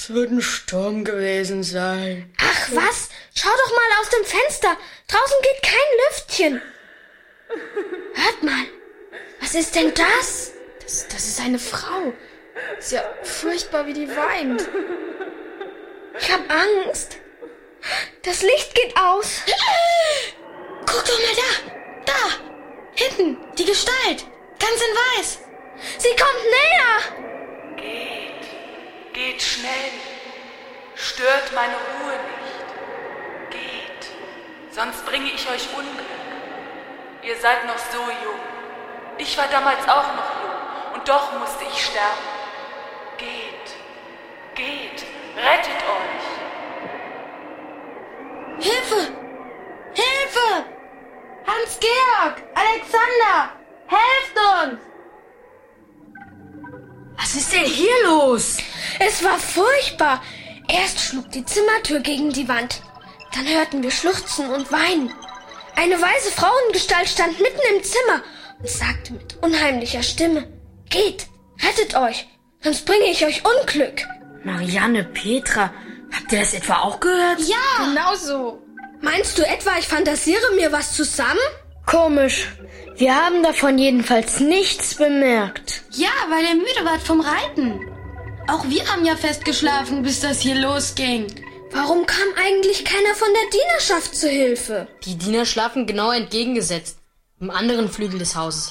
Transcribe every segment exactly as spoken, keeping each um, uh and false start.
Es wird ein Sturm gewesen sein. Ach was, schau doch mal aus dem Fenster. Draußen geht kein Lüftchen. Hört mal, was ist denn das? Das, das ist eine Frau. Ist ja furchtbar, wie die weint. Ich hab Angst. Das Licht geht aus. Guck doch mal da. Da. Hinten. Die Gestalt. Ganz in weiß. Sie kommt näher. Geht. Geht schnell. Stört meine Ruhe nicht. Geht. Sonst bringe ich euch Unglück. Ihr seid noch so jung. Ich war damals auch noch jung. Und doch musste ich sterben. Geht. Geht. Rettet euch. Hilfe! Hilfe! Hans-Georg! Alexander! Helft uns! Was ist denn hier los? Es war furchtbar. Erst schlug die Zimmertür gegen die Wand. Dann hörten wir Schluchzen und Weinen. Eine weiße Frauengestalt stand mitten im Zimmer und sagte mit unheimlicher Stimme: Geht, rettet euch, sonst bringe ich euch Unglück. Marianne, Petra, habt ihr das etwa auch gehört? Ja, genau so. Meinst du etwa, ich fantasiere mir was zusammen? Komisch. Wir haben davon jedenfalls nichts bemerkt. Ja, weil ihr müde wart vom Reiten. Auch wir haben ja festgeschlafen, bis das hier losging. Warum kam eigentlich keiner von der Dienerschaft zu Hilfe? Die Diener schlafen genau entgegengesetzt, im anderen Flügel des Hauses.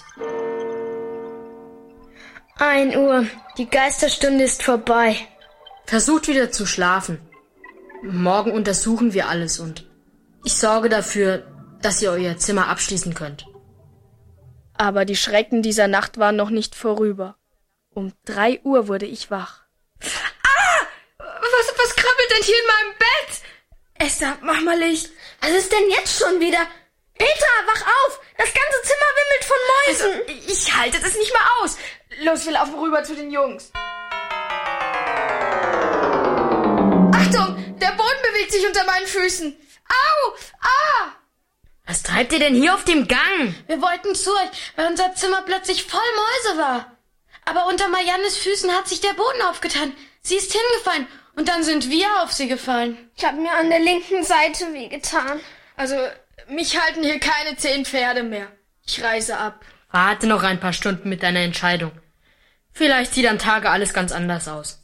Ein Uhr. Die Geisterstunde ist vorbei. Versucht wieder zu schlafen. Morgen untersuchen wir alles und ich sorge dafür, dass ihr euer Zimmer abschließen könnt. Aber die Schrecken dieser Nacht waren noch nicht vorüber. Um drei Uhr wurde ich wach. Ah! Was, was krabbelt denn hier in meinem Bett? Esther, mach mal Licht. Was ist denn jetzt schon wieder? Petra, wach auf! Das ganze Zimmer wimmelt von Mäusen. Also, ich halte das nicht mehr aus. Los, wir laufen rüber zu den Jungs. Achtung! Der Boden bewegt sich unter meinen Füßen. Au! Ah! Was treibt ihr denn hier auf dem Gang? Wir wollten zu euch, weil unser Zimmer plötzlich voll Mäuse war. Aber unter Mariannes Füßen hat sich der Boden aufgetan. Sie ist hingefallen und dann sind wir auf sie gefallen. Ich habe mir an der linken Seite wehgetan. Also, mich halten hier keine zehn Pferde mehr. Ich reise ab. Warte noch ein paar Stunden mit deiner Entscheidung. Vielleicht sieht am Tage alles ganz anders aus.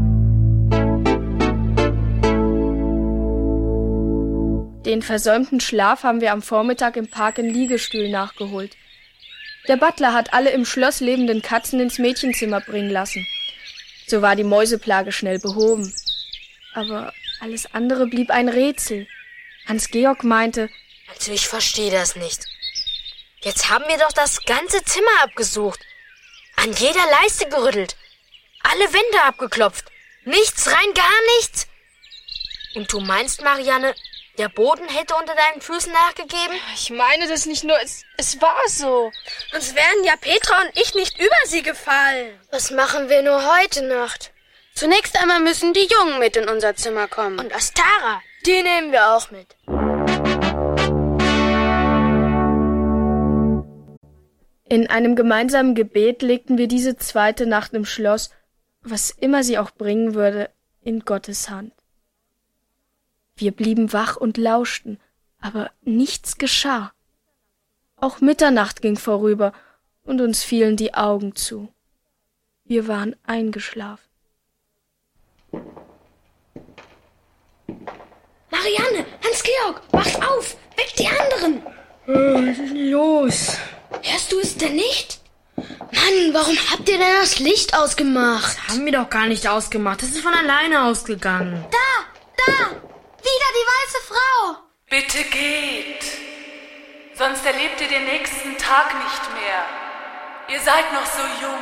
Den versäumten Schlaf haben wir am Vormittag im Park in Liegestühlen nachgeholt. Der Butler hat alle im Schloss lebenden Katzen ins Mädchenzimmer bringen lassen. So war die Mäuseplage schnell behoben. Aber alles andere blieb ein Rätsel. Hans-Georg meinte: Also ich verstehe das nicht. Jetzt haben wir doch das ganze Zimmer abgesucht. An jeder Leiste gerüttelt. Alle Wände abgeklopft. Nichts rein, gar nichts. Und du meinst, Marianne, der Boden hätte unter deinen Füßen nachgegeben? Ich meine das nicht nur, es, es war so. Sonst wären ja Petra und ich nicht über sie gefallen. Was machen wir nur heute Nacht? Zunächst einmal müssen die Jungen mit in unser Zimmer kommen. Und Astara, die nehmen wir auch mit. In einem gemeinsamen Gebet legten wir diese zweite Nacht im Schloss, was immer sie auch bringen würde, in Gottes Hand. Wir blieben wach und lauschten, aber nichts geschah. Auch Mitternacht ging vorüber und uns fielen die Augen zu. Wir waren eingeschlafen. Marianne, Hans-Georg, wacht auf! Weck die anderen! Was ist denn los? Hörst du es denn nicht? Mann, warum habt ihr denn das Licht ausgemacht? Das haben wir doch gar nicht ausgemacht. Das ist von alleine ausgegangen. Da, da! Wieder die weiße Frau! Bitte geht. Sonst erlebt ihr den nächsten Tag nicht mehr. Ihr seid noch so jung.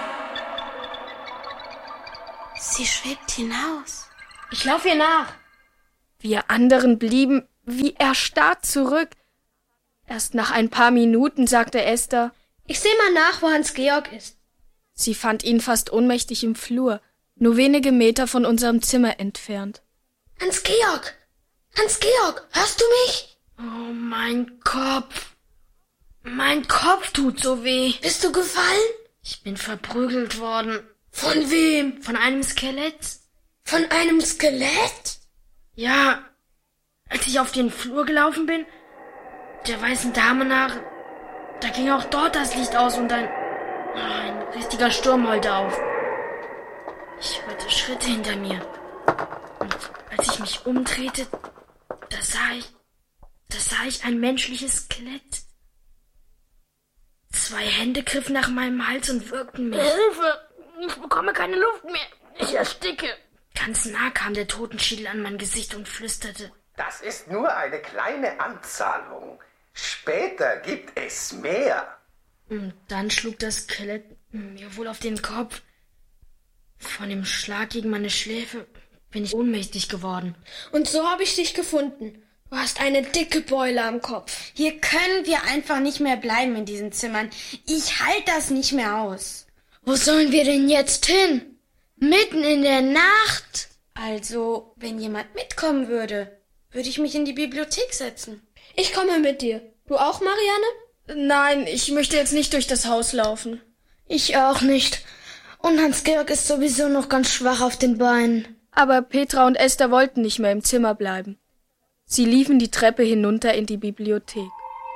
Sie schwebt hinaus. Ich laufe ihr nach. Wir anderen blieben wie erstarrt zurück. Erst nach ein paar Minuten sagte Esther: Ich seh mal nach, wo Hans-Georg ist. Sie fand ihn fast ohnmächtig im Flur, nur wenige Meter von unserem Zimmer entfernt. Hans-Georg! Hans-Georg, hörst du mich? Oh, mein Kopf. Mein Kopf tut so weh. Bist du gefallen? Ich bin verprügelt worden. Von wem? Von einem Skelett. Von einem Skelett? Ja, als ich auf den Flur gelaufen bin, der weißen Dame nach, da ging auch dort das Licht aus und ein, ein richtiger Sturm heulte auf. Ich hörte Schritte hinter mir. Und als ich mich umdrehte, da sah ich, da sah ich ein menschliches Skelett. Zwei Hände griffen nach meinem Hals und würgten mich. Hilfe! Ich bekomme keine Luft mehr. Ich ersticke. Ganz nah kam der Totenschädel an mein Gesicht und flüsterte. Das ist nur eine kleine Anzahlung. Später gibt es mehr. Und dann schlug das Skelett mir wohl auf den Kopf. Von dem Schlag gegen meine Schläfe bin ich ohnmächtig geworden. Und so habe ich dich gefunden. Du hast eine dicke Beule am Kopf. Hier können wir einfach nicht mehr bleiben in diesen Zimmern. Ich halte das nicht mehr aus. Wo sollen wir denn jetzt hin? Mitten in der Nacht? Also, wenn jemand mitkommen würde, würde ich mich in die Bibliothek setzen. Ich komme mit dir. Du auch, Marianne? Nein, ich möchte jetzt nicht durch das Haus laufen. Ich auch nicht. Und Hans-Georg ist sowieso noch ganz schwach auf den Beinen. Aber Petra und Esther wollten nicht mehr im Zimmer bleiben. Sie liefen die Treppe hinunter in die Bibliothek.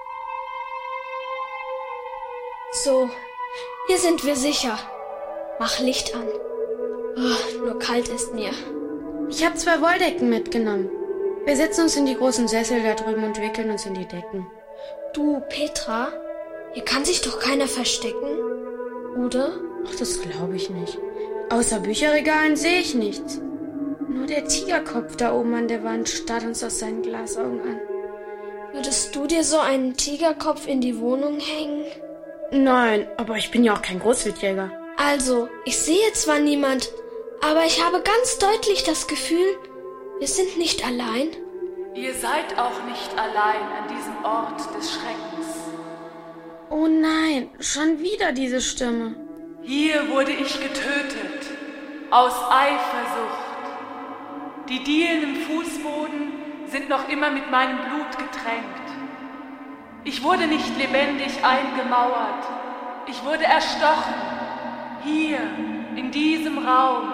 So, hier sind wir sicher. Mach Licht an. Oh, nur kalt ist mir. Ich habe zwei Wolldecken mitgenommen. Wir setzen uns in die großen Sessel da drüben und wickeln uns in die Decken. Du, Petra, hier kann sich doch keiner verstecken, oder? Ach, das glaube ich nicht. Außer Bücherregalen sehe ich nichts. Nur der Tigerkopf da oben an der Wand starrt uns aus seinen Glasaugen an. Würdest du dir so einen Tigerkopf in die Wohnung hängen? Nein, aber ich bin ja auch kein Großwildjäger. Also, ich sehe zwar niemand, aber ich habe ganz deutlich das Gefühl, wir sind nicht allein. Ihr seid auch nicht allein an diesem Ort des Schreckens. Oh nein, schon wieder diese Stimme. Hier wurde ich getötet, aus Eifersucht. Die Dielen im Fußboden sind noch immer mit meinem Blut getränkt. Ich wurde nicht lebendig eingemauert. Ich wurde erstochen. Hier, in diesem Raum.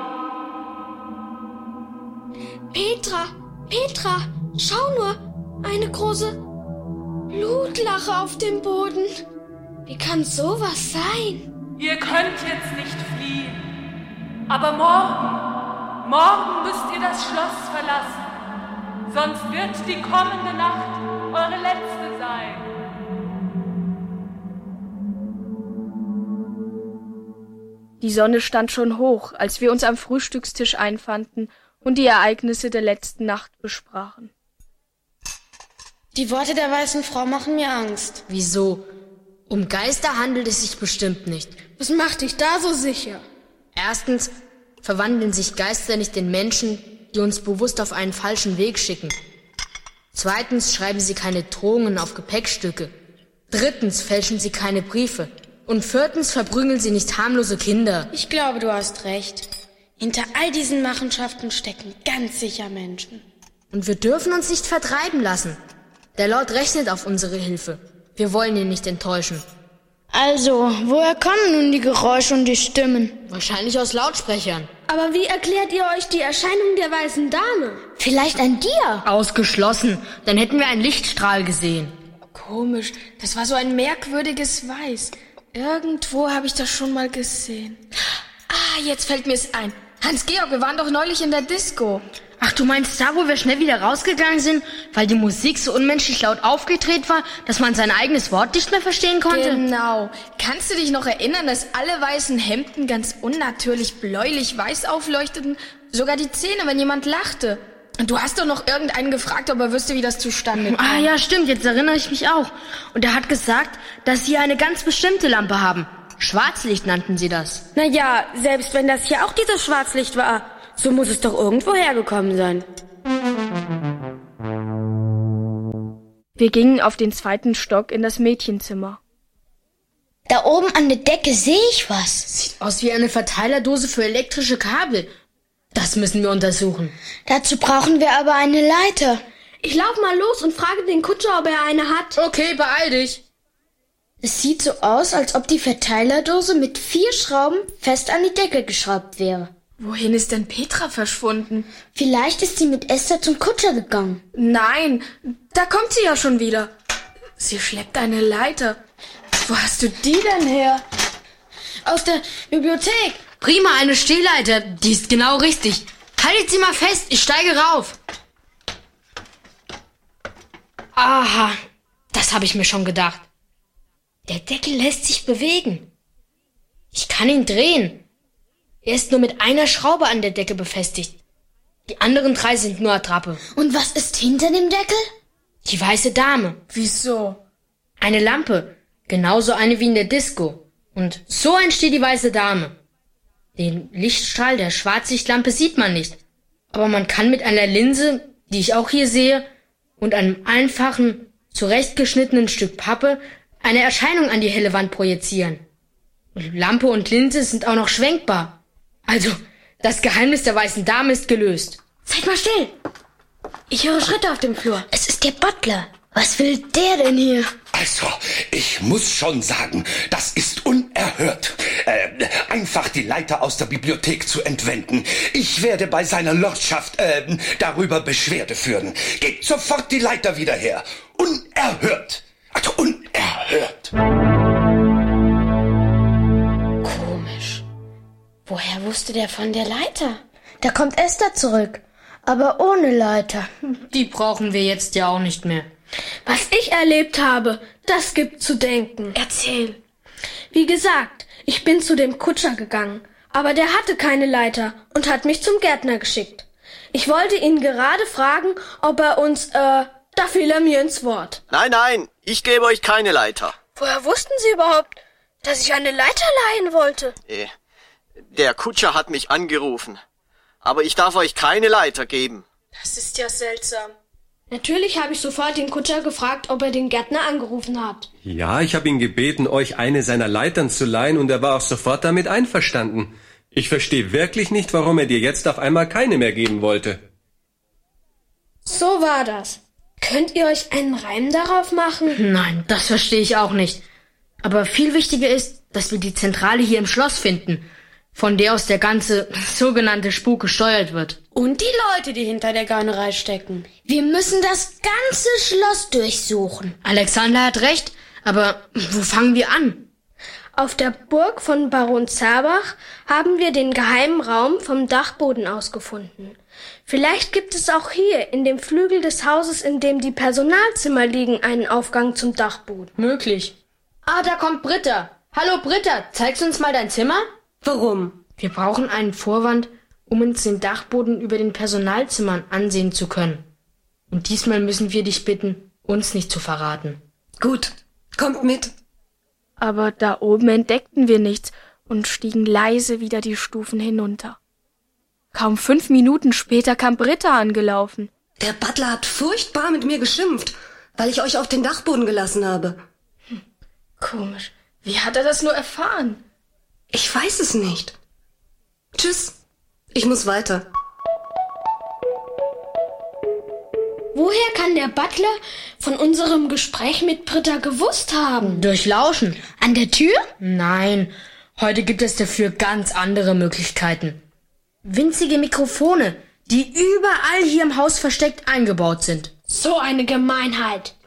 Petra, Petra, schau nur, eine große Blutlache auf dem Boden. Wie kann sowas sein? Ihr könnt jetzt nicht fliehen. Aber morgen, morgen müsst ihr das Schloss verlassen. Sonst wird die kommende Nacht eure letzte sein. Die Sonne stand schon hoch, als wir uns am Frühstückstisch einfanden und die Ereignisse der letzten Nacht besprachen. Die Worte der weißen Frau machen mir Angst. Wieso? Um Geister handelt es sich bestimmt nicht. Was macht dich da so sicher? Erstens verwandeln sich Geister nicht in Menschen, die uns bewusst auf einen falschen Weg schicken. Zweitens schreiben sie keine Drohungen auf Gepäckstücke. Drittens fälschen sie keine Briefe. Und viertens verprügeln sie nicht harmlose Kinder. Ich glaube, du hast recht. Hinter all diesen Machenschaften stecken ganz sicher Menschen. Und wir dürfen uns nicht vertreiben lassen. Der Lord rechnet auf unsere Hilfe. Wir wollen ihn nicht enttäuschen. Also, woher kommen nun die Geräusche und die Stimmen? Wahrscheinlich aus Lautsprechern. Aber wie erklärt ihr euch die Erscheinung der weißen Dame? Vielleicht ein Tier? Ausgeschlossen. Dann hätten wir einen Lichtstrahl gesehen. Komisch, das war so ein merkwürdiges Weiß. Irgendwo habe ich das schon mal gesehen. Ah, jetzt fällt mir es ein. Hans-Georg, wir waren doch neulich in der Disco. Ach, du meinst da, wo wir schnell wieder rausgegangen sind, weil die Musik so unmenschlich laut aufgedreht war, dass man sein eigenes Wort nicht mehr verstehen konnte? Genau. Kannst du dich noch erinnern, dass alle weißen Hemden ganz unnatürlich bläulich-weiß aufleuchteten? Sogar die Zähne, wenn jemand lachte. Und du hast doch noch irgendeinen gefragt, ob er wüsste, wie das zustande kam. Ah ja, stimmt, jetzt erinnere ich mich auch. Und er hat gesagt, dass sie eine ganz bestimmte Lampe haben. Schwarzlicht nannten sie das. Naja, selbst wenn das hier auch dieses Schwarzlicht war, so muss es doch irgendwo hergekommen sein. Wir gingen auf den zweiten Stock in das Mädchenzimmer. Da oben an der Decke sehe ich was. Sieht aus wie eine Verteilerdose für elektrische Kabel. Das müssen wir untersuchen. Dazu brauchen wir aber eine Leiter. Ich lauf mal los und frage den Kutscher, ob er eine hat. Okay, beeil dich. Es sieht so aus, als ob die Verteilerdose mit vier Schrauben fest an die Decke geschraubt wäre. Wohin ist denn Petra verschwunden? Vielleicht ist sie mit Esther zum Kutscher gegangen. Nein, da kommt sie ja schon wieder. Sie schleppt eine Leiter. Wo hast du die denn her? Aus der Bibliothek. Prima, eine Stehleiter. Die ist genau richtig. Haltet sie mal fest, ich steige rauf. Aha, das habe ich mir schon gedacht. Der Deckel lässt sich bewegen. Ich kann ihn drehen. Er ist nur mit einer Schraube an der Decke befestigt. Die anderen drei sind nur Attrappe. Und was ist hinter dem Deckel? Die weiße Dame. Wieso? Eine Lampe. Genauso eine wie in der Disco. Und so entsteht die weiße Dame. Den Lichtstrahl der Schwarzlichtlampe sieht man nicht. Aber man kann mit einer Linse, die ich auch hier sehe, und einem einfachen, zurechtgeschnittenen Stück Pappe eine Erscheinung an die helle Wand projizieren. Lampe und Linse sind auch noch schwenkbar. Also, das Geheimnis der weißen Dame ist gelöst. Seid mal still. Ich höre Schritte auf dem Flur. Es ist der Butler. Was will der denn hier? Also, ich muss schon sagen, das ist unerhört. Äh, einfach die Leiter aus der Bibliothek zu entwenden. Ich werde bei seiner Lordschaft äh, darüber Beschwerde führen. Gebt sofort die Leiter wieder her. Unerhört. Also unerhört. Komisch. Woher wusste der von der Leiter? Da kommt Esther zurück, aber ohne Leiter. Die brauchen wir jetzt ja auch nicht mehr. Was ich erlebt habe, das gibt zu denken. Erzähl. Wie gesagt, ich bin zu dem Kutscher gegangen, aber der hatte keine Leiter und hat mich zum Gärtner geschickt. Ich wollte ihn gerade fragen, ob er uns, äh, da fiel er mir ins Wort. Nein, nein, ich gebe euch keine Leiter. Woher wussten Sie überhaupt, dass ich eine Leiter leihen wollte? Äh, der Kutscher hat mich angerufen, aber ich darf euch keine Leiter geben. Das ist ja seltsam. Natürlich habe ich sofort den Kutscher gefragt, ob er den Gärtner angerufen hat. Ja, ich habe ihn gebeten, euch eine seiner Leitern zu leihen, und er war auch sofort damit einverstanden. Ich verstehe wirklich nicht, warum er dir jetzt auf einmal keine mehr geben wollte. So war das. Könnt ihr euch einen Reim darauf machen? Nein, das verstehe ich auch nicht. Aber viel wichtiger ist, dass wir die Zentrale hier im Schloss finden, von der aus der ganze sogenannte Spuk gesteuert wird. Und die Leute, die hinter der Gaunerei stecken. Wir müssen das ganze Schloss durchsuchen. Alexander hat recht, aber wo fangen wir an? Auf der Burg von Baron Zerbach haben wir den geheimen Raum vom Dachboden aus gefunden. Vielleicht gibt es auch hier, in dem Flügel des Hauses, in dem die Personalzimmer liegen, einen Aufgang zum Dachboden. Möglich. Ah, da kommt Britta. Hallo Britta, zeigst du uns mal dein Zimmer? Warum? Wir brauchen einen Vorwand, um uns den Dachboden über den Personalzimmern ansehen zu können. Und diesmal müssen wir dich bitten, uns nicht zu verraten. Gut, kommt mit. Aber da oben entdeckten wir nichts und stiegen leise wieder die Stufen hinunter. Kaum fünf Minuten später kam Britta angelaufen. Der Butler hat furchtbar mit mir geschimpft, weil ich euch auf den Dachboden gelassen habe. Hm, komisch. Wie hat er das nur erfahren? Ich weiß es nicht. Tschüss. Ich muss weiter. Woher kann der Butler von unserem Gespräch mit Britta gewusst haben? Durch Lauschen. An der Tür? Nein, heute gibt es dafür ganz andere Möglichkeiten. Winzige Mikrofone, die überall hier im Haus versteckt eingebaut sind. So eine Gemeinheit.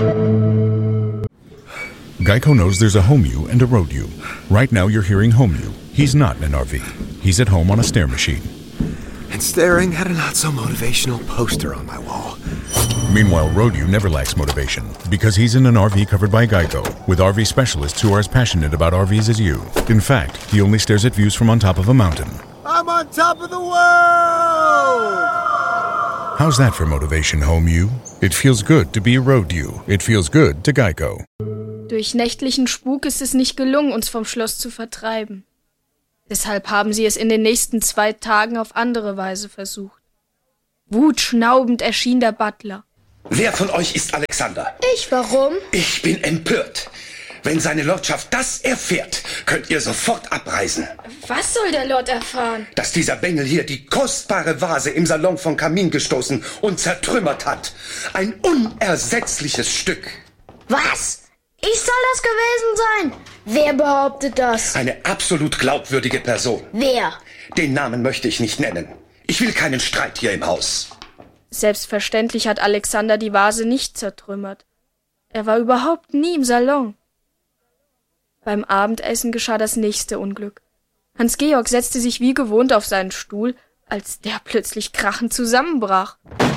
Geico knows there's a home you and a road you. Right now you're hearing home you. He's not in an R V. He's at home on a stair machine. And staring at a not-so-motivational poster on my wall. Meanwhile, road you never lacks motivation because he's in an R V covered by Geico with R V specialists who are as passionate about R Vs as you. In fact, he only stares at views from on top of a mountain. I'm on top of the world! How's that for motivation, home you? It feels good to be a road you. It feels good to Geico. Durch nächtlichen Spuk ist es nicht gelungen, uns vom Schloss zu vertreiben. Deshalb haben sie es in den nächsten zwei Tagen auf andere Weise versucht. Wutschnaubend erschien der Butler. Wer von euch ist Alexander? Ich, warum? Ich bin empört. Wenn seine Lordschaft das erfährt, könnt ihr sofort abreisen. Was soll der Lord erfahren? Dass dieser Bengel hier die kostbare Vase im Salon vom Kamin gestoßen und zertrümmert hat. Ein unersetzliches Stück. Was? Ich soll das gewesen sein? Wer behauptet das? Eine absolut glaubwürdige Person. Wer? Den Namen möchte ich nicht nennen. Ich will keinen Streit hier im Haus. Selbstverständlich hat Alexander die Vase nicht zertrümmert. Er war überhaupt nie im Salon. Beim Abendessen geschah das nächste Unglück. Hans-Georg setzte sich wie gewohnt auf seinen Stuhl, als der plötzlich krachend zusammenbrach.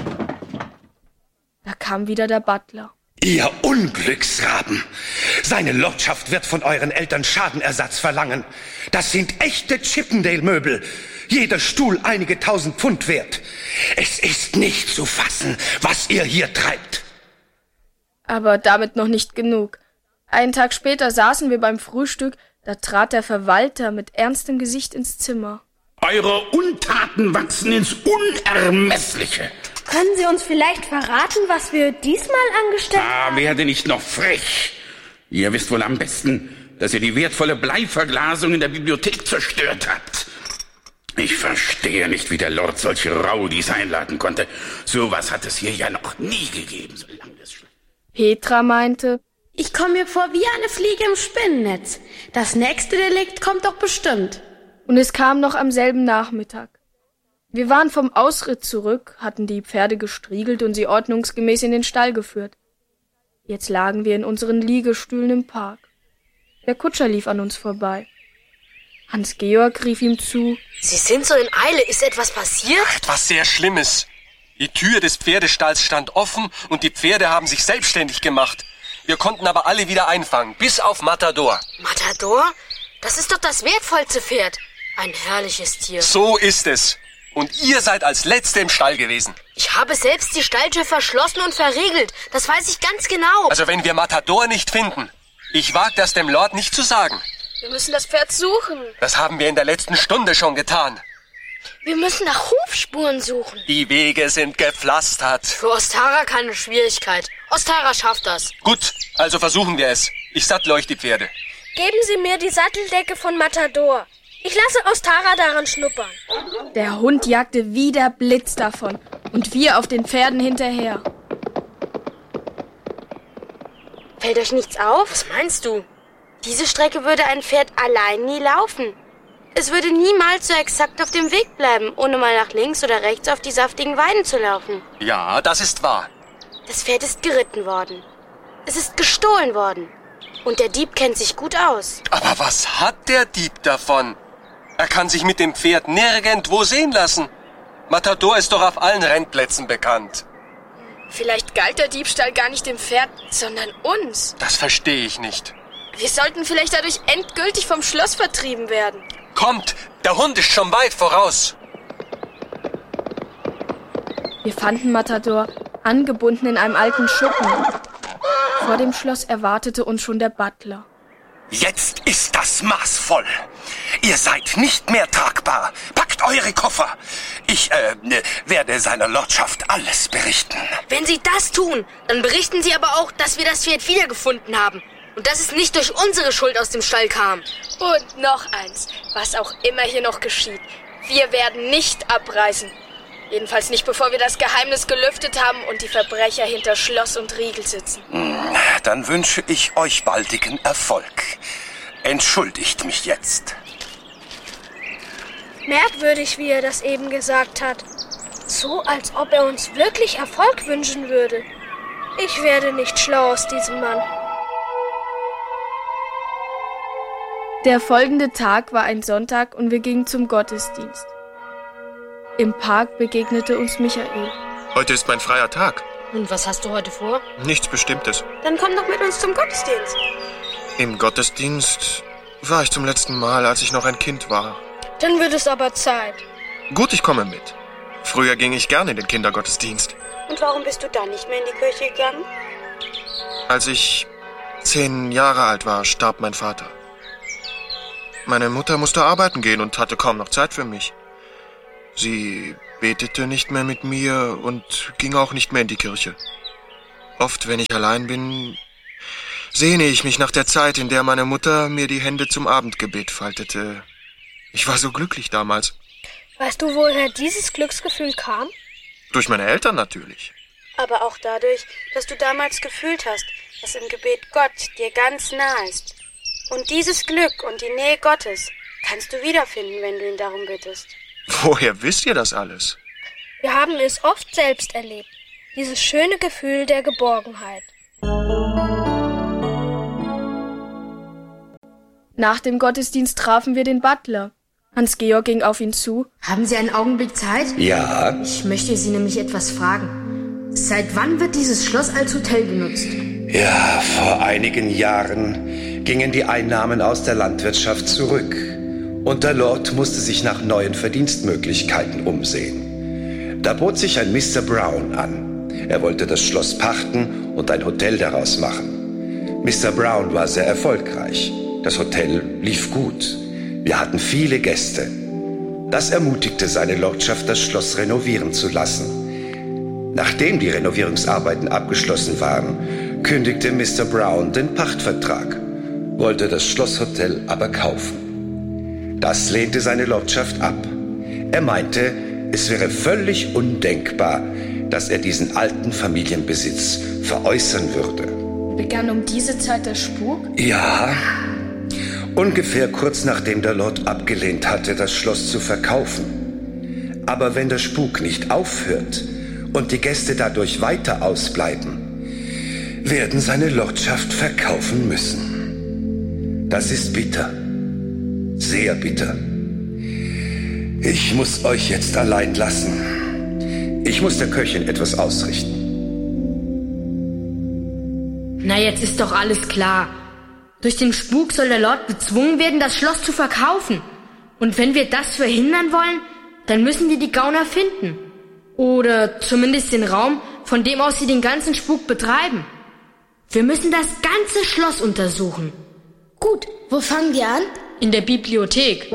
Da kam wieder der Butler. Ihr Unglücksraben! Seine Lordschaft wird von euren Eltern Schadenersatz verlangen. Das sind echte Chippendale-Möbel. Jeder Stuhl einige tausend Pfund wert. Es ist nicht zu fassen, was ihr hier treibt. Aber damit noch nicht genug. Einen Tag später saßen wir beim Frühstück, da trat der Verwalter mit ernstem Gesicht ins Zimmer. Eure Untaten wachsen ins Unermessliche. Können Sie uns vielleicht verraten, was wir diesmal angestellt haben? Ah, werde nicht noch frech. Ihr wisst wohl am besten, dass ihr die wertvolle Bleiverglasung in der Bibliothek zerstört habt. Ich verstehe nicht, wie der Lord solche Rowdies einladen konnte. Sowas hat es hier ja noch nie gegeben, solange das... Petra meinte, ich komme mir vor wie eine Fliege im Spinnennetz. Das nächste Delikt kommt doch bestimmt. Und es kam noch am selben Nachmittag. Wir waren vom Ausritt zurück, hatten die Pferde gestriegelt und sie ordnungsgemäß in den Stall geführt. Jetzt lagen wir in unseren Liegestühlen im Park. Der Kutscher lief an uns vorbei. Hans-Georg rief ihm zu. Sie sind so in Eile. Ist etwas passiert? Etwas sehr Schlimmes. Die Tür des Pferdestalls stand offen und die Pferde haben sich selbstständig gemacht. Wir konnten aber alle wieder einfangen, bis auf Matador. Matador? Das ist doch das wertvollste Pferd. Ein herrliches Tier. So ist es. Und ihr seid als Letzte im Stall gewesen. Ich habe selbst die Stalltür verschlossen und verriegelt. Das weiß ich ganz genau. Also wenn wir Matador nicht finden, ich wage das dem Lord nicht zu sagen. Wir müssen das Pferd suchen. Das haben wir in der letzten Stunde schon getan. Wir müssen nach Hufspuren suchen. Die Wege sind gepflastert. Für Ostara keine Schwierigkeit. Ostara schafft das. Gut, also versuchen wir es. Ich sattle euch die Pferde. Geben Sie mir die Satteldecke von Matador. Ich lasse Ostara daran schnuppern. Der Hund jagte wie der Blitz davon und wir auf den Pferden hinterher. Fällt euch nichts auf? Was meinst du? Diese Strecke würde ein Pferd allein nie laufen. Es würde niemals so exakt auf dem Weg bleiben, ohne mal nach links oder rechts auf die saftigen Weiden zu laufen. Ja, das ist wahr. Das Pferd ist geritten worden. Es ist gestohlen worden. Und der Dieb kennt sich gut aus. Aber was hat der Dieb davon? Er kann sich mit dem Pferd nirgendwo sehen lassen. Matador ist doch auf allen Rennplätzen bekannt. Vielleicht galt der Diebstahl gar nicht dem Pferd, sondern uns. Das verstehe ich nicht. Wir sollten vielleicht dadurch endgültig vom Schloss vertrieben werden. Kommt, der Hund ist schon weit voraus. Wir fanden Matador angebunden in einem alten Schuppen. Vor dem Schloss erwartete uns schon der Butler. Jetzt ist das Maß voll. Ihr seid nicht mehr tragbar. Packt eure Koffer. Ich äh, werde seiner Lordschaft alles berichten. Wenn Sie das tun, dann berichten Sie aber auch, dass wir das Pferd wiedergefunden haben. Und dass es nicht durch unsere Schuld aus dem Stall kam. Und noch eins, was auch immer hier noch geschieht. Wir werden nicht abreisen. Jedenfalls nicht, bevor wir das Geheimnis gelüftet haben und die Verbrecher hinter Schloss und Riegel sitzen. Dann wünsche ich euch baldigen Erfolg. Entschuldigt mich jetzt. Merkwürdig, wie er das eben gesagt hat. So, als ob er uns wirklich Erfolg wünschen würde. Ich werde nicht schlau aus diesem Mann. Der folgende Tag war ein Sonntag und wir gingen zum Gottesdienst. Im Park begegnete uns Michael. Heute ist mein freier Tag. Und was hast du heute vor? Nichts Bestimmtes. Dann komm doch mit uns zum Gottesdienst. Im Gottesdienst war ich zum letzten Mal, als ich noch ein Kind war. Dann wird es aber Zeit. Gut, ich komme mit. Früher ging ich gerne in den Kindergottesdienst. Und warum bist du dann nicht mehr in die Kirche gegangen? Als ich zehn Jahre alt war, starb mein Vater. Meine Mutter musste arbeiten gehen und hatte kaum noch Zeit für mich. Sie betete nicht mehr mit mir und ging auch nicht mehr in die Kirche. Oft, wenn ich allein bin, sehne ich mich nach der Zeit, in der meine Mutter mir die Hände zum Abendgebet faltete. Ich war so glücklich damals. Weißt du, woher dieses Glücksgefühl kam? Durch meine Eltern natürlich. Aber auch dadurch, dass du damals gefühlt hast, dass im Gebet Gott dir ganz nah ist. Und dieses Glück und die Nähe Gottes kannst du wiederfinden, wenn du ihn darum bittest. Woher wisst ihr das alles? Wir haben es oft selbst erlebt. Dieses schöne Gefühl der Geborgenheit. Nach dem Gottesdienst trafen wir den Butler. Hans-Georg ging auf ihn zu. Haben Sie einen Augenblick Zeit? Ja. Ich möchte Sie nämlich etwas fragen. Seit wann wird dieses Schloss als Hotel genutzt? Ja, vor einigen Jahren gingen die Einnahmen aus der Landwirtschaft zurück. Und der Lord musste sich nach neuen Verdienstmöglichkeiten umsehen. Da bot sich ein Mister Brown an. Er wollte das Schloss pachten und ein Hotel daraus machen. Mister Brown war sehr erfolgreich. Das Hotel lief gut. Wir hatten viele Gäste. Das ermutigte seine Lordschaft, das Schloss renovieren zu lassen. Nachdem die Renovierungsarbeiten abgeschlossen waren, kündigte Mister Brown den Pachtvertrag, wollte das Schlosshotel aber kaufen. Das lehnte seine Lordschaft ab. Er meinte, es wäre völlig undenkbar, dass er diesen alten Familienbesitz veräußern würde. Begann um diese Zeit der Spuk? Ja, ungefähr kurz nachdem der Lord abgelehnt hatte, das Schloss zu verkaufen. Aber wenn der Spuk nicht aufhört und die Gäste dadurch weiter ausbleiben, werden seine Lordschaft verkaufen müssen. Das ist bitter. Sehr bitter. Ich muss euch jetzt allein lassen. Ich muss der Köchin etwas ausrichten. Na, jetzt ist doch alles klar. Durch den Spuk soll der Lord gezwungen werden, das Schloss zu verkaufen. Und wenn wir das verhindern wollen, dann müssen wir die Gauner finden. Oder zumindest den Raum, von dem aus sie den ganzen Spuk betreiben. Wir müssen das ganze Schloss untersuchen. Gut, wo fangen wir an? In der Bibliothek.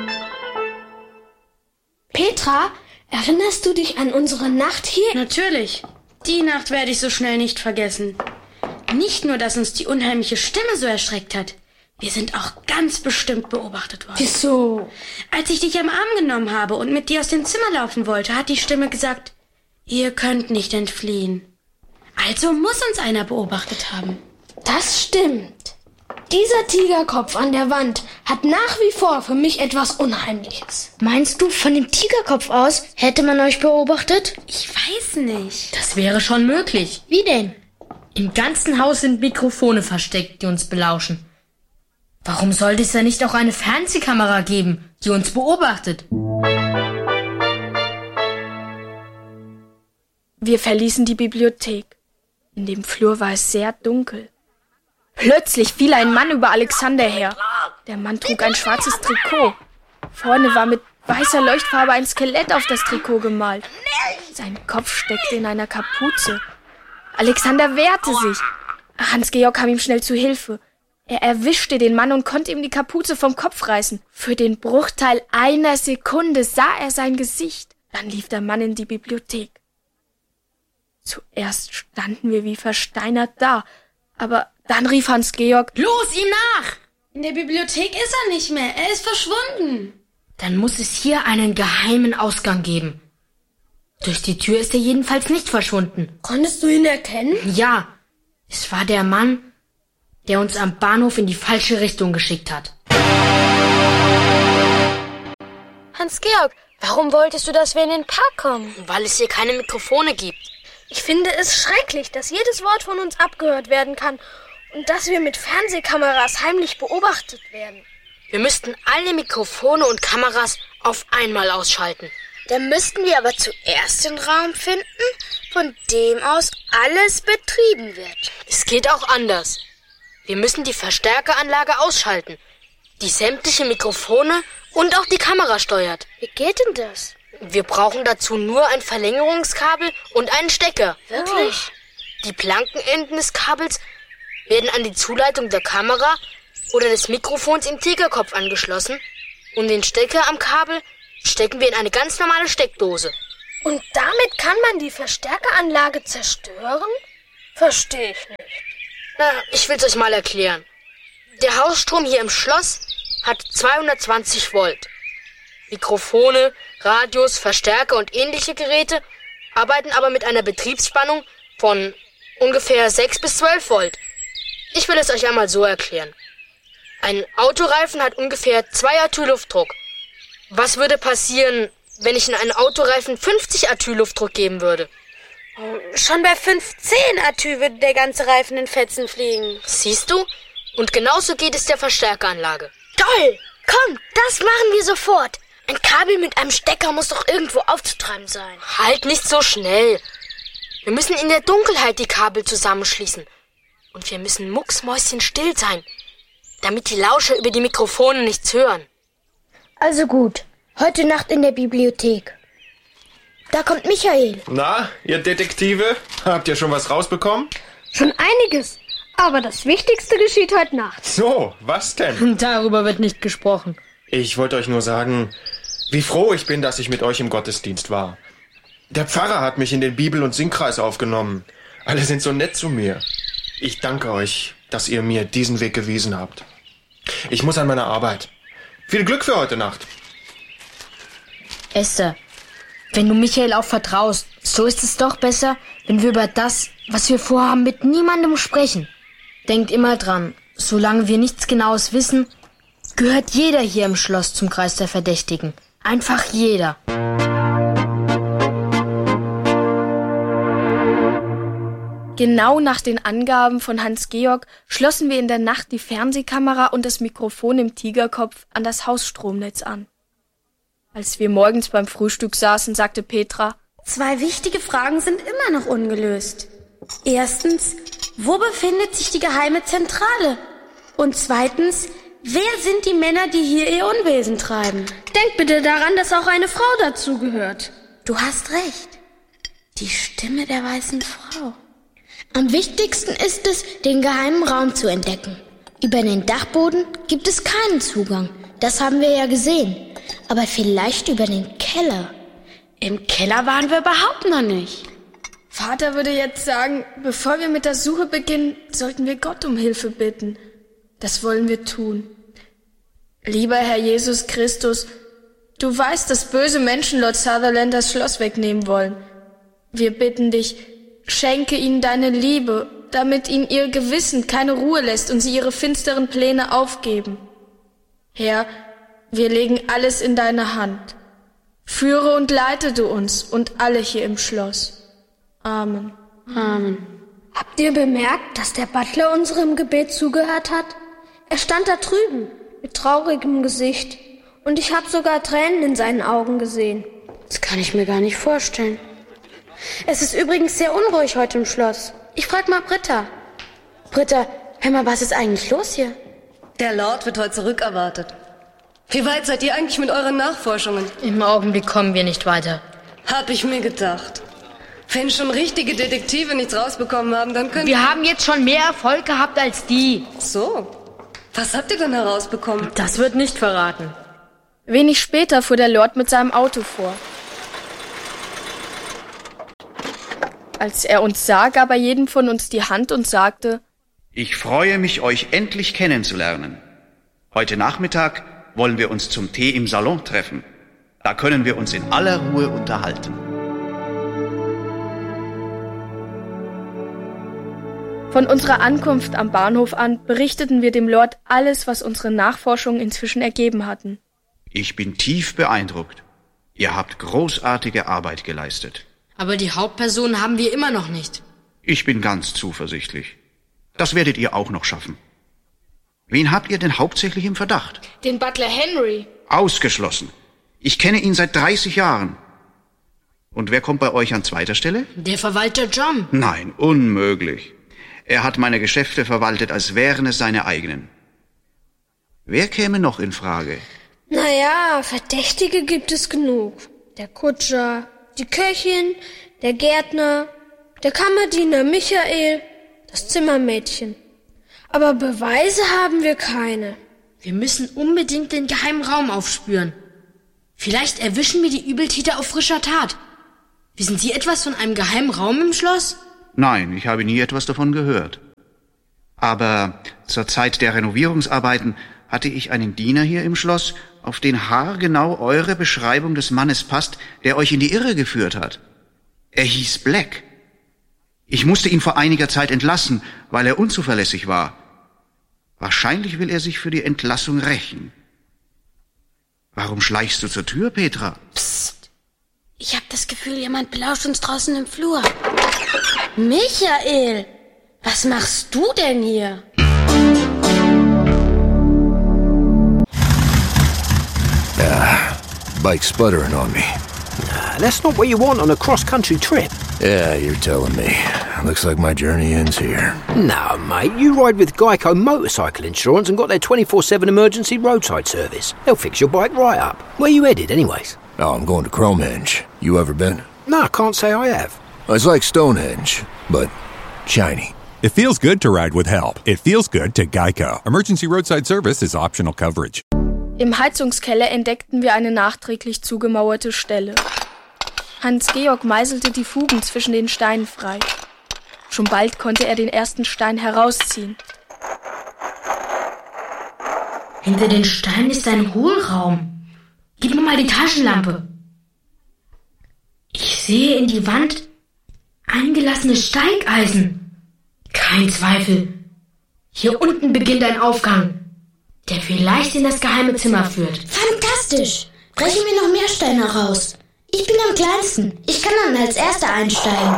Petra, erinnerst du dich an unsere Nacht hier? Natürlich. Die Nacht werde ich so schnell nicht vergessen. Nicht nur, dass uns die unheimliche Stimme so erschreckt hat. Wir sind auch ganz bestimmt beobachtet worden. Wieso? Als ich dich am Arm genommen habe und mit dir aus dem Zimmer laufen wollte, hat die Stimme gesagt, ihr könnt nicht entfliehen. Also muss uns einer beobachtet haben. Das stimmt. Dieser Tigerkopf an der Wand hat nach wie vor für mich etwas Unheimliches. Meinst du, von dem Tigerkopf aus hätte man euch beobachtet? Ich weiß nicht. Das wäre schon möglich. Wie denn? Im ganzen Haus sind Mikrofone versteckt, die uns belauschen. Warum sollte es da nicht auch eine Fernsehkamera geben, die uns beobachtet? Wir verließen die Bibliothek. In dem Flur war es sehr dunkel. Plötzlich fiel ein Mann über Alexander her. Der Mann trug ein schwarzes Trikot. Vorne war mit weißer Leuchtfarbe ein Skelett auf das Trikot gemalt. Sein Kopf steckte in einer Kapuze. Alexander wehrte sich. Hans-Georg kam ihm schnell zu Hilfe. Er erwischte den Mann und konnte ihm die Kapuze vom Kopf reißen. Für den Bruchteil einer Sekunde sah er sein Gesicht. Dann lief der Mann in die Bibliothek. Zuerst standen wir wie versteinert da, aber dann rief Hans-Georg, los, ihm nach! In der Bibliothek ist er nicht mehr, er ist verschwunden. Dann muss es hier einen geheimen Ausgang geben. Durch die Tür ist er jedenfalls nicht verschwunden. Konntest du ihn erkennen? Ja, es war der Mann, der uns am Bahnhof in die falsche Richtung geschickt hat. Hans-Georg, warum wolltest du, dass wir in den Park kommen? Weil es hier keine Mikrofone gibt. Ich finde es schrecklich, dass jedes Wort von uns abgehört werden kann und dass wir mit Fernsehkameras heimlich beobachtet werden. Wir müssten alle Mikrofone und Kameras auf einmal ausschalten. Dann müssten wir aber zuerst den Raum finden, von dem aus alles betrieben wird. Es geht auch anders. Wir müssen die Verstärkeranlage ausschalten, die sämtliche Mikrofone und auch die Kamera steuert. Wie geht denn das? Wir brauchen dazu nur ein Verlängerungskabel und einen Stecker. Wirklich? Die Plankenenden des Kabels werden an die Zuleitung der Kamera oder des Mikrofons im Tigerkopf angeschlossen und den Stecker am Kabel stecken wir in eine ganz normale Steckdose. Und damit kann man die Verstärkeranlage zerstören? Verstehe ich nicht. Na, ich will's euch mal erklären. Der Hausstrom hier im Schloss hat zweihundertzwanzig Volt. Mikrofone, Radios, Verstärker und ähnliche Geräte arbeiten aber mit einer Betriebsspannung von ungefähr sechs bis zwölf Volt. Ich will es euch einmal so erklären. Ein Autoreifen hat ungefähr zwei Atü Luftdruck. Was würde passieren, wenn ich in einen Autoreifen fünfzig Atü Luftdruck geben würde? Schon bei fünfzehn Atü würde der ganze Reifen in Fetzen fliegen. Siehst du? Und genauso geht es der Verstärkeranlage. Toll! Komm, das machen wir sofort. Ein Kabel mit einem Stecker muss doch irgendwo aufzutreiben sein. Halt nicht so schnell. Wir müssen in der Dunkelheit die Kabel zusammenschließen. Und wir müssen mucksmäuschenstill sein, damit die Lauscher über die Mikrofone nichts hören. Also gut, heute Nacht in der Bibliothek. Da kommt Michael. Na, ihr Detektive? Habt ihr schon was rausbekommen? Schon einiges. Aber das Wichtigste geschieht heute Nacht. So, was denn? Darüber wird nicht gesprochen. Ich wollte euch nur sagen, wie froh ich bin, dass ich mit euch im Gottesdienst war. Der Pfarrer hat mich in den Bibel- und Singkreis aufgenommen. Alle sind so nett zu mir. Ich danke euch, dass ihr mir diesen Weg gewiesen habt. Ich muss an meine Arbeit. Viel Glück für heute Nacht. Esther, wenn du Michael auch vertraust, so ist es doch besser, wenn wir über das, was wir vorhaben, mit niemandem sprechen. Denkt immer dran, solange wir nichts Genaues wissen, gehört jeder hier im Schloss zum Kreis der Verdächtigen. Einfach jeder. Genau nach den Angaben von Hans-Georg schlossen wir in der Nacht die Fernsehkamera und das Mikrofon im Tigerkopf an das Hausstromnetz an. Als wir morgens beim Frühstück saßen, sagte Petra: Zwei wichtige Fragen sind immer noch ungelöst. Erstens, wo befindet sich die geheime Zentrale? Und zweitens, wer sind die Männer, die hier ihr Unwesen treiben? Denk bitte daran, dass auch eine Frau dazu gehört. Du hast recht. Die Stimme der weißen Frau. Am wichtigsten ist es, den geheimen Raum zu entdecken. Über den Dachboden gibt es keinen Zugang. Das haben wir ja gesehen. Aber vielleicht über den Keller. Im Keller waren wir überhaupt noch nicht. Vater würde jetzt sagen, bevor wir mit der Suche beginnen, sollten wir Gott um Hilfe bitten. Das wollen wir tun. Lieber Herr Jesus Christus, du weißt, dass böse Menschen Lord Sutherland das Schloss wegnehmen wollen. Wir bitten dich, schenke ihnen deine Liebe, damit ihnen ihr Gewissen keine Ruhe lässt und sie ihre finsteren Pläne aufgeben. Herr, wir legen alles in deine Hand. Führe und leite du uns und alle hier im Schloss. Amen. Amen. Habt ihr bemerkt, dass der Butler unserem Gebet zugehört hat? Er stand da drüben, mit traurigem Gesicht. Und ich habe sogar Tränen in seinen Augen gesehen. Das kann ich mir gar nicht vorstellen. Es ist übrigens sehr unruhig heute im Schloss. Ich frag mal Britta. Britta, hör mal, was ist eigentlich los hier? Der Lord wird heute zurückerwartet. Wie weit seid ihr eigentlich mit euren Nachforschungen? Im Augenblick kommen wir nicht weiter. Hab ich mir gedacht. Wenn schon richtige Detektive nichts rausbekommen haben, dann können... Wir haben jetzt schon mehr Erfolg gehabt als die. So. Was habt ihr denn herausbekommen? Das wird nicht verraten. Wenig später fuhr der Lord mit seinem Auto vor. Als er uns sah, gab er jedem von uns die Hand und sagte: Ich freue mich, euch endlich kennenzulernen. Heute Nachmittag wollen wir uns zum Tee im Salon treffen. Da können wir uns in aller Ruhe unterhalten. Von unserer Ankunft am Bahnhof an berichteten wir dem Lord alles, was unsere Nachforschungen inzwischen ergeben hatten. Ich bin tief beeindruckt. Ihr habt großartige Arbeit geleistet. Aber die Hauptperson haben wir immer noch nicht. Ich bin ganz zuversichtlich. Das werdet ihr auch noch schaffen. Wen habt ihr denn hauptsächlich im Verdacht? Den Butler Henry. Ausgeschlossen. Ich kenne ihn seit dreißig Jahren. Und wer kommt bei euch an zweiter Stelle? Der Verwalter John. Nein, unmöglich. Er hat meine Geschäfte verwaltet, als wären es seine eigenen. Wer käme noch in Frage? Naja, Verdächtige gibt es genug. Der Kutscher, die Köchin, der Gärtner, der Kammerdiener Michael, das Zimmermädchen. Aber Beweise haben wir keine. Wir müssen unbedingt den geheimen Raum aufspüren. Vielleicht erwischen wir die Übeltäter auf frischer Tat. Wissen Sie etwas von einem geheimen Raum im Schloss? Nein, ich habe nie etwas davon gehört. Aber zur Zeit der Renovierungsarbeiten hatte ich einen Diener hier im Schloss, auf den haargenau eure Beschreibung des Mannes passt, der euch in die Irre geführt hat. Er hieß Black. Ich musste ihn vor einiger Zeit entlassen, weil er unzuverlässig war. Wahrscheinlich will er sich für die Entlassung rächen. Warum schleichst du zur Tür, Petra? Psst. Ich hab das Gefühl, jemand belauscht uns draußen im Flur. Michael, was machst du denn hier? Ah, bike's sputtering on me. Nah, that's not what you want on a cross-country trip. Yeah, you're telling me. Looks like my journey ends here. No, mate, you ride with Geico Motorcycle Insurance and got their twenty-four seven emergency roadside service. They'll fix your bike right up. Where you headed, anyways? Oh, I'm going to Cromehenge. You ever been? No, I can't say I have. It's like Stonehenge, but shiny. It feels good to ride with help. It feels good to Geico. Emergency roadside service is optional coverage. Im Heizungskeller entdeckten wir eine nachträglich zugemauerte Stelle. Hans-Georg meißelte die Fugen zwischen den Steinen frei. Schon bald konnte er den ersten Stein herausziehen. Hinter den Steinen ist ein Hohlraum. Gib mir mal die Taschenlampe. Ich sehe in die Wand eingelassene Steigeisen. Kein Zweifel. Hier unten beginnt ein Aufgang, der vielleicht in das geheime Zimmer führt. Fantastisch! Brechen wir noch mehr Steine raus. Ich bin am kleinsten. Ich kann dann als Erster einsteigen.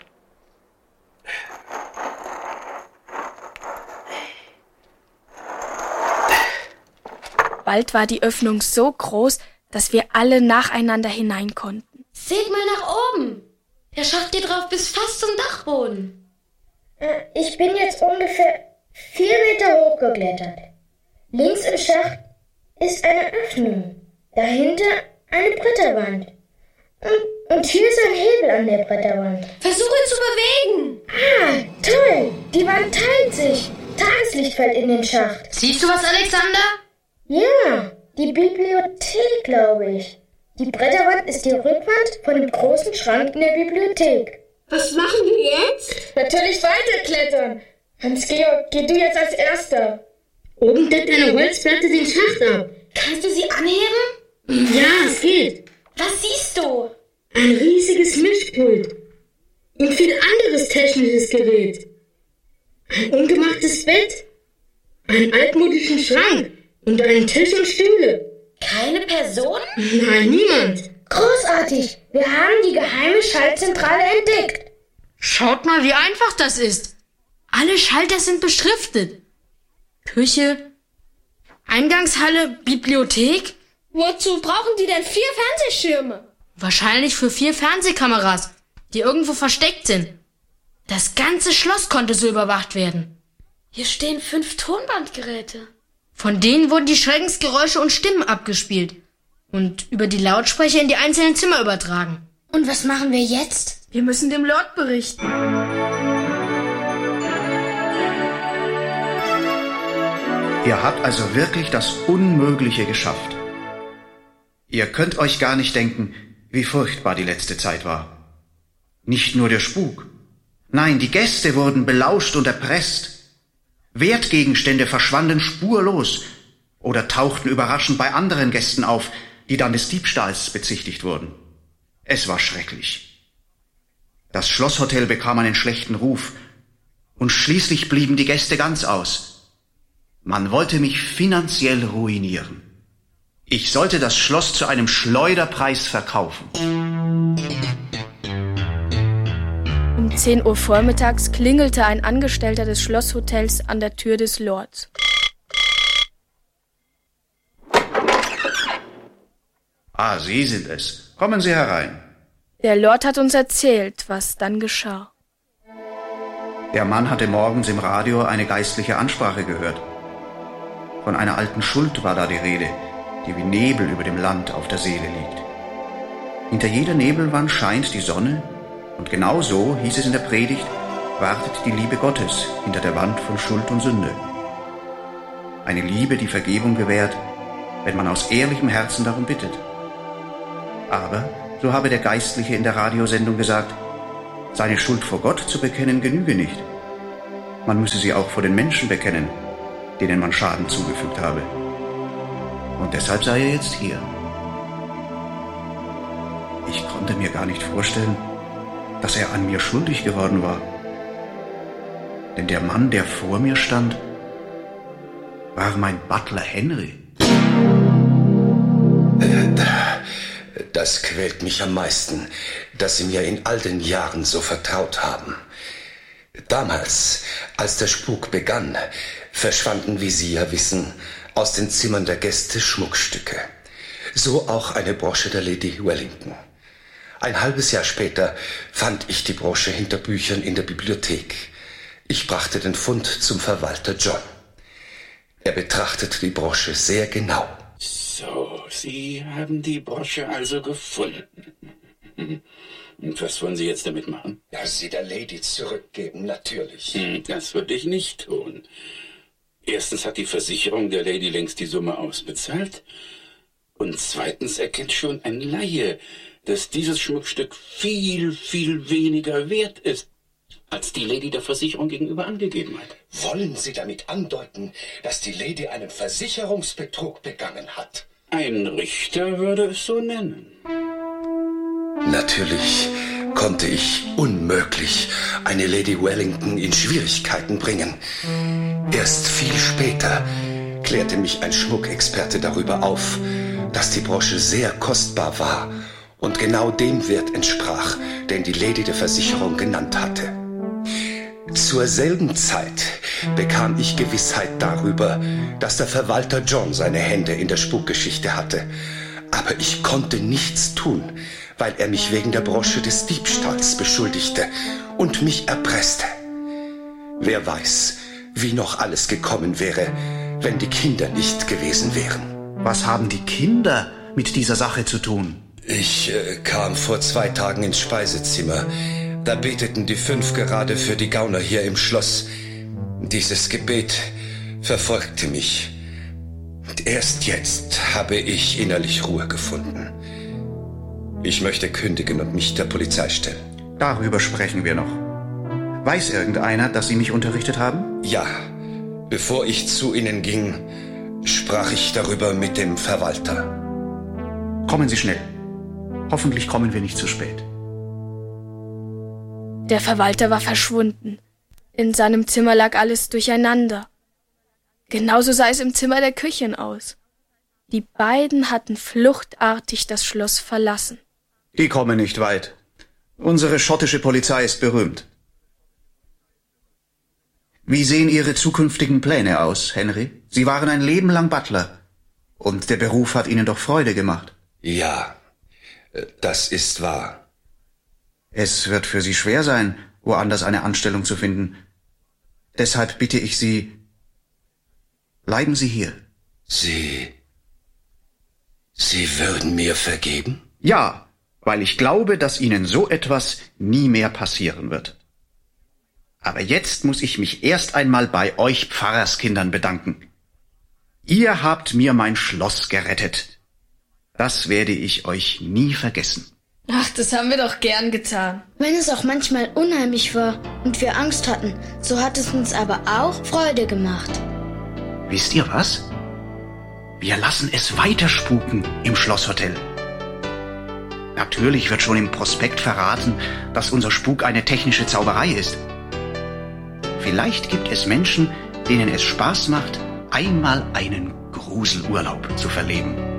Bald war die Öffnung so groß, dass wir alle nacheinander hinein konnten. Seht mal nach oben. Der Schacht geht drauf bis fast zum Dachboden. Ich bin jetzt ungefähr vier Meter hochgeklettert. Links im Schacht ist eine Öffnung. Dahinter eine Bretterwand. Und, und hier ist ein Hebel an der Bretterwand. Versuche zu bewegen. Ah, toll. Die Wand teilt sich. Tageslicht fällt in den Schacht. Siehst du was, Alexander? Ja, die Bibliothek, glaube ich. Die Bretterwand ist die Rückwand von dem großen Schrank in der Bibliothek. Was machen wir jetzt? Natürlich weiterklettern. Hans-Georg, geh du jetzt als Erster. Oben deckt eine Holzplatte den Schacht ab. Kannst du sie anheben? Ja, es geht. Was siehst du? Ein riesiges Mischpult. Und viel anderes technisches Gerät. Ein ungemachtes Bett. Einen altmodischen Schrank. Und einen Tisch und Stühle. Keine Person? Nein, niemand. Großartig. Wir haben die geheime Schaltzentrale entdeckt. Schaut mal, wie einfach das ist. Alle Schalter sind beschriftet. Küche, Eingangshalle, Bibliothek. Wozu brauchen die denn vier Fernsehschirme? Wahrscheinlich für vier Fernsehkameras, die irgendwo versteckt sind. Das ganze Schloss konnte so überwacht werden. Hier stehen fünf Tonbandgeräte. Von denen wurden die Schreckensgeräusche und Stimmen abgespielt und über die Lautsprecher in die einzelnen Zimmer übertragen. Und was machen wir jetzt? Wir müssen dem Lord berichten. Ihr habt also wirklich das Unmögliche geschafft. Ihr könnt euch gar nicht denken, wie furchtbar die letzte Zeit war. Nicht nur der Spuk. Nein, die Gäste wurden belauscht und erpresst. Wertgegenstände verschwanden spurlos oder tauchten überraschend bei anderen Gästen auf, die dann des Diebstahls bezichtigt wurden. Es war schrecklich. Das Schlosshotel bekam einen schlechten Ruf und schließlich blieben die Gäste ganz aus. Man wollte mich finanziell ruinieren. Ich sollte das Schloss zu einem Schleuderpreis verkaufen. Um zehn Uhr vormittags klingelte ein Angestellter des Schlosshotels an der Tür des Lords. Ah, Sie sind es. Kommen Sie herein. Der Lord hat uns erzählt, was dann geschah. Der Mann hatte morgens im Radio eine geistliche Ansprache gehört. Von einer alten Schuld war da die Rede, die wie Nebel über dem Land auf der Seele liegt. Hinter jeder Nebelwand scheint die Sonne, und genau so, hieß es in der Predigt, wartet die Liebe Gottes hinter der Wand von Schuld und Sünde. Eine Liebe, die Vergebung gewährt, wenn man aus ehrlichem Herzen darum bittet. Aber, so habe der Geistliche in der Radiosendung gesagt, seine Schuld vor Gott zu bekennen genüge nicht. Man müsse sie auch vor den Menschen bekennen, denen man Schaden zugefügt habe. Und deshalb sei er jetzt hier. Ich konnte mir gar nicht vorstellen, dass er an mir schuldig geworden war. Denn der Mann, der vor mir stand, war mein Butler Henry. Das quält mich am meisten, dass Sie mir in all den Jahren so vertraut haben. Damals, als der Spuk begann, verschwanden, wie Sie ja wissen, aus den Zimmern der Gäste Schmuckstücke. So auch eine Brosche der Lady Wellington. Ein halbes Jahr später fand ich die Brosche hinter Büchern in der Bibliothek. Ich brachte den Fund zum Verwalter John. Er betrachtete die Brosche sehr genau. So, Sie haben die Brosche also gefunden. Und was wollen Sie jetzt damit machen? Ja, sie der Lady zurückgeben, natürlich. Das würde ich nicht tun. Erstens hat die Versicherung der Lady längst die Summe ausbezahlt. Und zweitens erkennt schon ein Laie, dass dieses Schmuckstück viel, viel weniger wert ist, als die Lady der Versicherung gegenüber angegeben hat. Wollen Sie damit andeuten, dass die Lady einen Versicherungsbetrug begangen hat? Ein Richter würde es so nennen. Natürlich konnte ich unmöglich eine Lady Wellington in Schwierigkeiten bringen. Erst viel später klärte mich ein Schmuckexperte darüber auf, dass die Brosche sehr kostbar war und genau dem Wert entsprach, den die Lady der Versicherung genannt hatte. Zur selben Zeit bekam ich Gewissheit darüber, dass der Verwalter John seine Hände in der Spukgeschichte hatte. Aber ich konnte nichts tun, weil er mich wegen der Brosche des Diebstahls beschuldigte und mich erpresste. Wer weiß, wie noch alles gekommen wäre, wenn die Kinder nicht gewesen wären. Was haben die Kinder mit dieser Sache zu tun? Ich äh, kam vor zwei Tagen ins Speisezimmer. Da beteten die fünf gerade für die Gauner hier im Schloss. Dieses Gebet verfolgte mich. Und erst jetzt habe ich innerlich Ruhe gefunden. Ich möchte kündigen und mich der Polizei stellen. Darüber sprechen wir noch. Weiß irgendeiner, dass Sie mich unterrichtet haben? Ja. Bevor ich zu Ihnen ging, sprach ich darüber mit dem Verwalter. Kommen Sie schnell. Hoffentlich kommen wir nicht zu spät. Der Verwalter war verschwunden. In seinem Zimmer lag alles durcheinander. Genauso sah es im Zimmer der Köchin aus. Die beiden hatten fluchtartig das Schloss verlassen. Die kommen nicht weit. Unsere schottische Polizei ist berühmt. Wie sehen Ihre zukünftigen Pläne aus, Henry? Sie waren ein Leben lang Butler. Und der Beruf hat Ihnen doch Freude gemacht. Ja, das ist wahr. Es wird für Sie schwer sein, woanders eine Anstellung zu finden. Deshalb bitte ich Sie, bleiben Sie hier. Sie... Sie würden mir vergeben? Ja, weil ich glaube, dass Ihnen so etwas nie mehr passieren wird. Aber jetzt muss ich mich erst einmal bei euch Pfarrerskindern bedanken. Ihr habt mir mein Schloss gerettet. Das werde ich euch nie vergessen. Ach, das haben wir doch gern getan. Wenn es auch manchmal unheimlich war und wir Angst hatten, so hat es uns aber auch Freude gemacht. Wisst ihr was? Wir lassen es weiter spuken im Schlosshotel. Natürlich wird schon im Prospekt verraten, dass unser Spuk eine technische Zauberei ist. Vielleicht gibt es Menschen, denen es Spaß macht, einmal einen Gruselurlaub zu verleben.